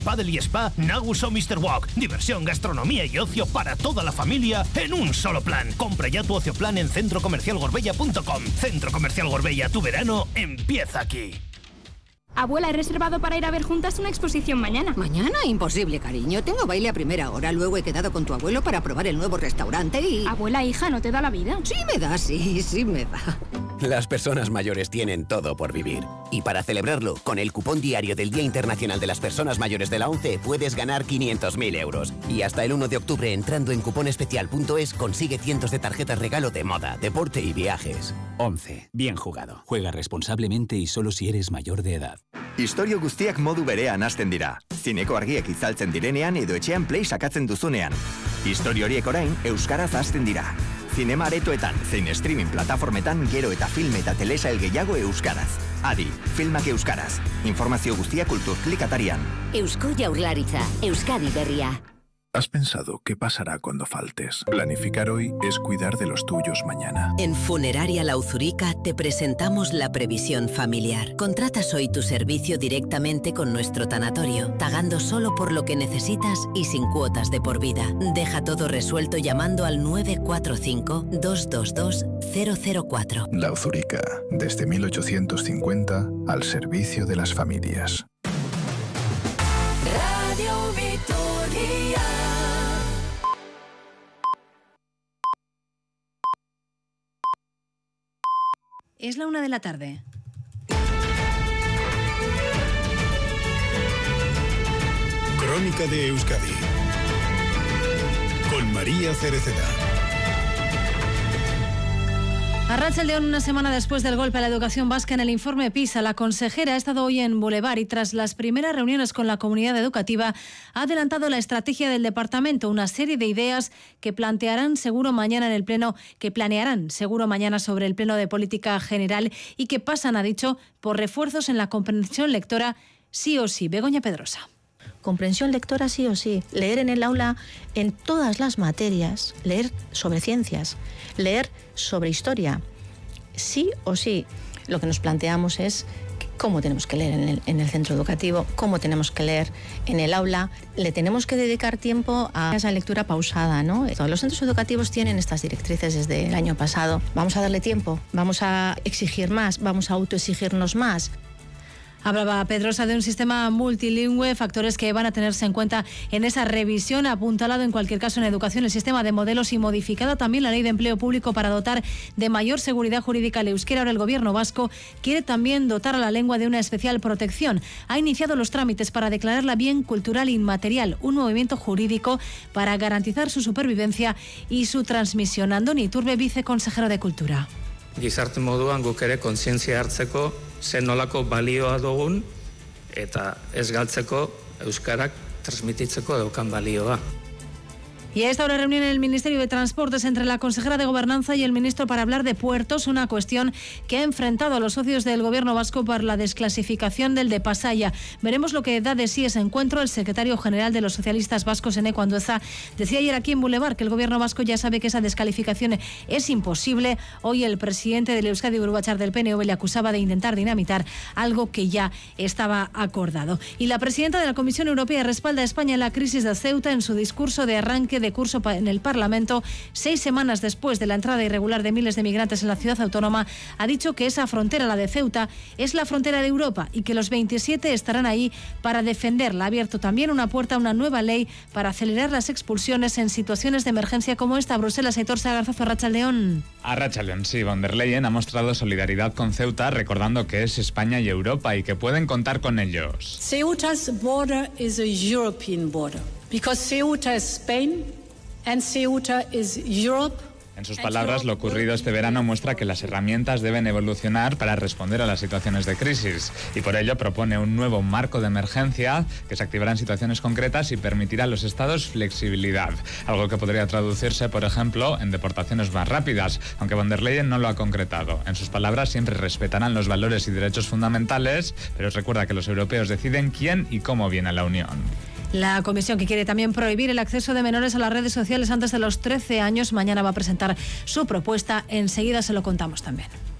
Padel y Spa, Nagus o Mr. Walk. Diversión, gastronomía y ocio para toda la familia en un solo plan. Compra ya tu ocio plan en centrocomercialgorbella.com. Centro Comercial Gorbella, tu verano empieza aquí. Abuela, he reservado para ir a ver juntas una exposición mañana. ¿Mañana? Imposible, cariño. Tengo baile a primera hora. Luego he quedado con tu abuelo para probar el nuevo restaurante y... Abuela, hija, ¿no te da la vida? Sí me da, sí me da. Las personas mayores tienen todo por vivir. Y para celebrarlo, con el cupón diario del Día Internacional de las Personas Mayores de la ONCE puedes ganar 500.000 euros. Y hasta el 1 de octubre, entrando en cuponespecial.es, consigue cientos de tarjetas regalo de moda, deporte y viajes. ONCE. Bien jugado. Juega responsablemente y solo si eres mayor de edad. Istorio guztiak modu berean hasten dira. Zineko argiek itzaltzen direnean edo etxean play sakatzen duzunean. Istorio horiek orain euskaraz hasten dira. Zinema aretoetan, zein streaming plataformetan gero eta film eta telesail gehiago euskaraz. Adi, filmak euskaraz. Informazio guztia Kulturklik atarian. Eusko Jaurlaritza, Euskadi berria. ¿Has pensado qué pasará cuando faltes? Planificar hoy es cuidar de los tuyos mañana. En Funeraria La Uzurica te presentamos la previsión familiar. Contratas hoy tu servicio directamente con nuestro tanatorio, pagando solo por lo que necesitas y sin cuotas de por vida. Deja todo resuelto llamando al 945-222-004. La Uzurica, desde 1850, al servicio de las familias. Radio Vitoria. Es la 1 de la tarde. Crónica de Euskadi con María Cereceda. Arratsaldeon, una semana después del golpe a la educación vasca en el informe PISA, la consejera ha estado hoy en Boulevard y tras las primeras reuniones con la comunidad educativa ha adelantado la estrategia del departamento, una serie de ideas que planearán seguro mañana sobre el pleno de política general y que pasan, ha dicho, por refuerzos en la comprensión lectora sí o sí. Begoña Pedrosa. Comprensión lectora sí o sí, leer en el aula en todas las materias, leer sobre ciencias, leer sobre historia, sí o sí. Lo que nos planteamos es cómo tenemos que leer en el centro educativo, cómo tenemos que leer en el aula. Le tenemos que dedicar tiempo a esa lectura pausada, ¿no? Todos los centros educativos tienen estas directrices desde el año pasado. Vamos a darle tiempo, vamos a exigir más, vamos a autoexigirnos más. Hablaba Pedrosa de un sistema multilingüe, factores que van a tenerse en cuenta en esa revisión. Ha apuntalado en cualquier caso en educación el sistema de modelos y modificado también la ley de empleo público para dotar de mayor seguridad jurídica al euskera. Ahora el gobierno vasco quiere también dotar a la lengua de una especial protección. Ha iniciado los trámites para declararla bien cultural inmaterial, un movimiento jurídico para garantizar su supervivencia y su transmisión. Andoni Iturbe, viceconsejero de Cultura. Gizarte moduan guk ere kontzientzia hartzeko zen nolako balioa dugun eta ez galtzeko euskarak transmititzeko daukan balioa. Y a esta hora reunión en el Ministerio de Transportes entre la consejera de Gobernanza y el ministro para hablar de puertos, una cuestión que ha enfrentado a los socios del gobierno vasco por la desclasificación del de Pasaia. Veremos lo que da de sí ese encuentro. El secretario general de los socialistas vascos, Eneko Andueza, decía ayer aquí en Boulevard que el gobierno vasco ya sabe que esa descalificación es imposible. Hoy el presidente del Euskadi Buru Batzar del PNV le acusaba de intentar dinamitar algo que ya estaba acordado. Y la presidenta de la Comisión Europea respalda a España en la crisis de Ceuta en su discurso de arranque de curso en el Parlamento. 6 semanas después de la entrada irregular de miles de migrantes en la ciudad autónoma, ha dicho que esa frontera, la de Ceuta, es la frontera de Europa y que los 27 estarán ahí para defenderla. Ha abierto también una puerta a una nueva ley para acelerar las expulsiones en situaciones de emergencia como esta. Bruselas, Aitor Sagarzazo, Arratsaldeon. Arratsaldeon, sí. Von der Leyen ha mostrado solidaridad con Ceuta, recordando que es España y Europa y que pueden contar con ellos. Ceuta's border is a European border because Ceuta is Spain and Ceuta is Europe. En sus palabras, lo ocurrido este verano muestra que las herramientas deben evolucionar para responder a las situaciones de crisis y por ello propone un nuevo marco de emergencia que se activará en situaciones concretas y permitirá a los estados flexibilidad, algo que podría traducirse, por ejemplo, en deportaciones más rápidas, aunque von der Leyen no lo ha concretado. En sus palabras, siempre respetarán los valores y derechos fundamentales, pero recuerda que los europeos deciden quién y cómo viene a la Unión. La comisión que quiere también prohibir el acceso de menores a las redes sociales antes de los 13 años, mañana va a presentar su propuesta. Enseguida se lo contamos también.